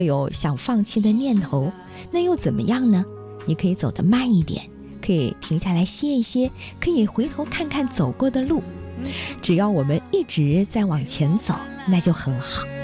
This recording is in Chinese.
有想放弃的念头，那又怎么样呢？你可以走得慢一点，可以停下来歇一歇，可以回头看看走过的路，只要我们一直在往前走，那就很好。